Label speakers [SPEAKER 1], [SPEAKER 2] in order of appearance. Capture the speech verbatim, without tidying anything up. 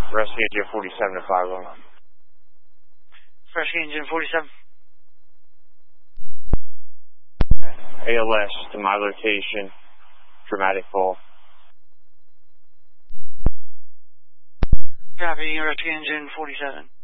[SPEAKER 1] Rescue engine forty-seven to five one.
[SPEAKER 2] Rescue engine forty-seven.
[SPEAKER 1] A L S to my location. Dramatic fall.
[SPEAKER 2] Copy, rescue engine forty-seven.